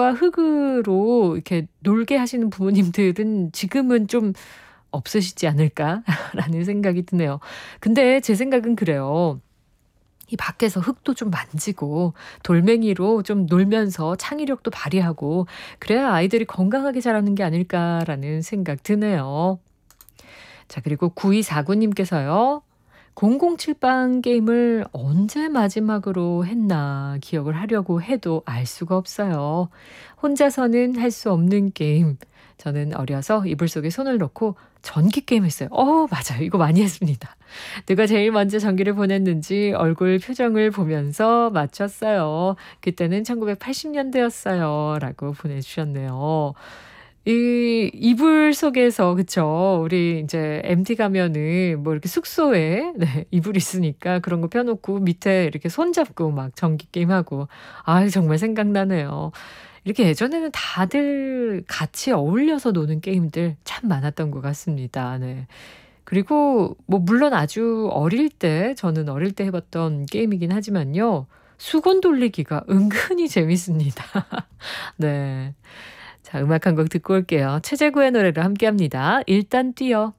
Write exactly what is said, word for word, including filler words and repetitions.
흙과 흙으로 이렇게 놀게 하시는 부모님들은 지금은 좀 없으시지 않을까라는 생각이 드네요. 근데 제 생각은 그래요. 이 밖에서 흙도 좀 만지고 돌멩이로 좀 놀면서 창의력도 발휘하고 그래야 아이들이 건강하게 자라는 게 아닐까라는 생각 드네요. 자, 그리고 구이사구 님께서요. 공공칠방 게임을 언제 마지막으로 했나 기억을 하려고 해도 알 수가 없어요. 혼자서는 할 수 없는 게임. 저는 어려서 이불 속에 손을 넣고 전기 게임 했어요. 어, 맞아요. 이거 많이 했습니다. 누가 제일 먼저 전기를 보냈는지 얼굴 표정을 보면서 맞췄어요. 그때는 천구백팔십 년대였어요. 라고 보내주셨네요. 이 이불 속에서 그쵸. 우리 인제 엠티 가면은 뭐 이렇게 숙소에 네 이불 있으니까 그런 거 펴 놓고 밑에 이렇게 손 잡고 막 전기 게임하고 아유 정말 생각나네요. 이렇게 예전에는 다들 같이 어울려서 노는 게임들 참 많았던 것 같습니다. 네. 그리고 뭐 물론 아주 어릴 때 저는 어릴 때 해 봤던 게임이긴 하지만요. 수건 돌리기가 은근히 재밌습니다. 네. 자, 음악 한 곡 듣고 올게요. 최재구의 노래로 함께합니다. 일단 뛰어.